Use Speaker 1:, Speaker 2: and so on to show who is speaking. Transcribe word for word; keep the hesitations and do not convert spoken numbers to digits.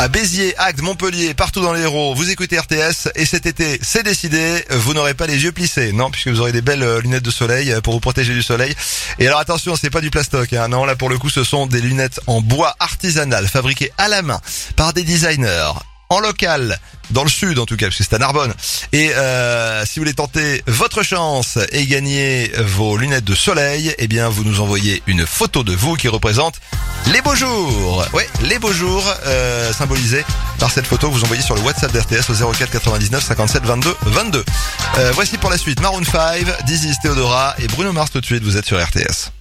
Speaker 1: À Béziers, Agde, Montpellier, partout dans les Hérault, vous écoutez R T S et cet été, c'est décidé, vous n'aurez pas les yeux plissés, non, puisque vous aurez des belles lunettes de soleil pour vous protéger du soleil. Et alors attention, c'est pas du plastoc, hein, non, là pour le coup, ce sont des lunettes en bois artisanal, fabriquées à la main par des designers. En local, dans le sud en tout cas, parce que c'est à Narbonne. Et euh, si vous voulez tenter votre chance et gagner vos lunettes de soleil, eh bien vous nous envoyez une photo de vous qui représente les beaux jours. Ouais, les beaux jours euh, symbolisés par cette photo. Vous envoyez sur le WhatsApp d'R T S au zéro quatre quatre-vingt-dix-neuf cinquante-sept vingt-deux vingt-deux. Euh, voici pour la suite Maroon cinq, Dizzy Theodora et Bruno Mars tout de suite. Vous êtes sur R T S.